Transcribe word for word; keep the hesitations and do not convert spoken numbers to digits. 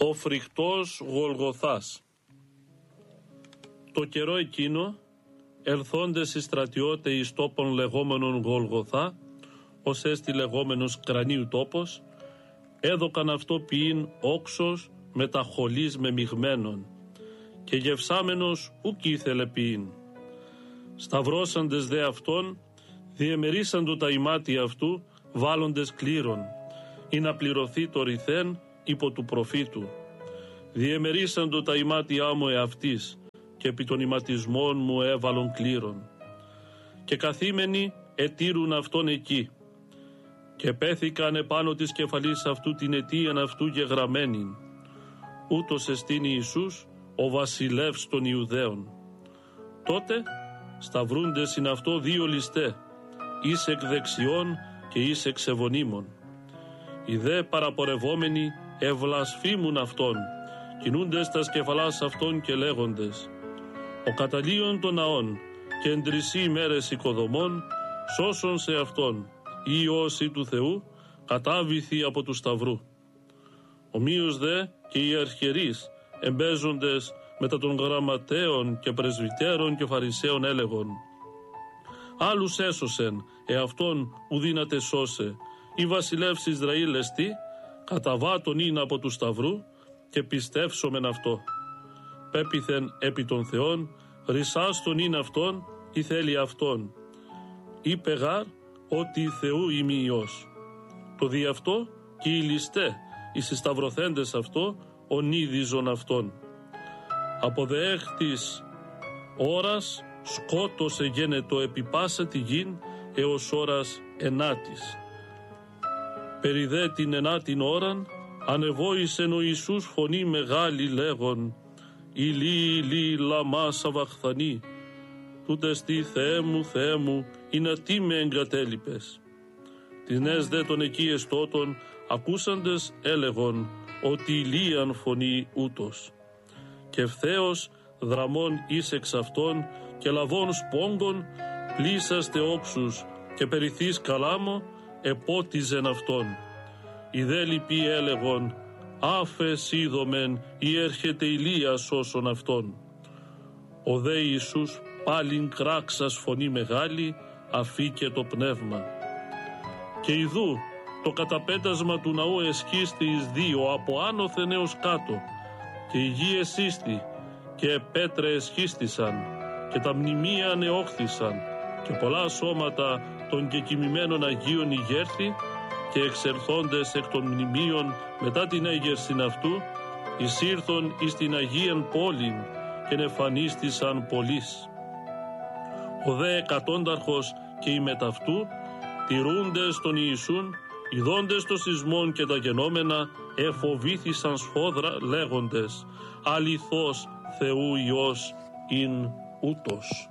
Ο φρικτός Γολγοθάς. Το καιρό εκείνο, ελθόντες οι στρατιώτε εις τόπον λεγόμενον Γολγοθά, ως έστι λεγόμενος κρανίου τόπος, έδωκαν αυτό ποιήν όξος με τα χολής μεμιγμένων, και γευσάμενος ουκ ήθελε ποιήν. Σταυρώσαντες δε αυτόν, διεμερίσαντο τα ημάτια αυτού, βάλλοντες κλήρων, ή να πληρωθεί το ρηθέν υπό του προφήτου. Διεμερίσαντο τα ημάτια μου εαυτής, και επί των ηματισμών μου έβαλον κλήρων. Και καθήμενοι ετήρουν αυτόν εκεί, και πέθηκαν επάνω της κεφαλής αυτού την αιτίαν αυτού γεγραμμένην. Ούτως εστίν Ιησούς, ο βασιλεύς των Ιουδαίων. Τότε σταυρούντες είναι αυτό δύο ληστέ, εις εκ δεξιών και εις εξ ευωνίμων. Οι δε παραπορευόμενοι ευλασφήμουν αυτόν, κινούντες τα σκεφαλάς αυτών και λέγοντες: ο καταλύων των ναών και εν τρισί ημέρες οικοδομών, σώσον σε αυτόν, Υιός ή του Θεού, κατάβηθη από του σταυρού. Ομοίως δε και οι αρχιερείς, εμπέζοντες μετά των γραμματέων και πρεσβυτέρων και φαρισαίων, έλεγον: άλλους έσωσεν, εαυτόν ουδύνατε σώσε, η βασιλεύς Ισραήλ εστί, καταβάτων είναι από του σταυρού, και πιστεύσομεν αυτό. Πέπιθεν επί των Θεών, ρισάστον είναι αυτόν, ή θέλει αυτόν. Είπε γάρ ότι Θεού είμαι Υιός. Το δι' αυτό και οι ληστέ, οι συσταυρωθέντες αυτό, ονίδιζον αυτόν. Από δεέχτης ώρας σκότωσε γένετο επί πάσα τη γην έως ώρας ενάτης. Περί δε την ενάτην ώραν ανεβόησεν ο Ιησούς φωνή μεγάλη λέγον: Ηλί, ηλί, λαμά σαβαχθανή. Τούτες τι Θεέ μου, Θεέ μου, είναι τι με εγκατέλειπες. Τις νες δε των εκεί εστώτων ακούσαντες έλεγον ότι ηλίαν φωνή ούτως. Και ευθέως δραμών εις εξ αυτών και λαβών σπόγκων πλήσαστε όξους και περιθείς καλάμο επότιζεν αυτόν. Οι δε λοιποί έλεγον: άφες είδομεν ή έρχεται Ηλίας όσον αυτόν. Ο δε Ιησούς πάλιν κράξας φωνή μεγάλη αφήκε το πνεύμα. Και ιδού το καταπέτασμα του ναού εσχίστη εις δύο από άνωθεν έως κάτω, και η γη εσύστη και πέτρα εσχίστησαν και τα μνημεία ανεόχθησαν και πολλά σώματα των κεκοιμημένων Αγίων ηγέρθη, και εξερθόντες εκ των μνημείων μετά την έγερσιν αυτού εισήρθον εις την Αγίαν πόλην και νεφανίστησαν πολλοίς. Ο δε εκατόνταρχος και οι μεταυτού τηρούντες τον Ιησούν, ειδώντες το σεισμόν και τα γενόμενα, εφοβήθησαν σφόδρα λέγοντες: αληθώς Θεού Υιός ειν ούτως.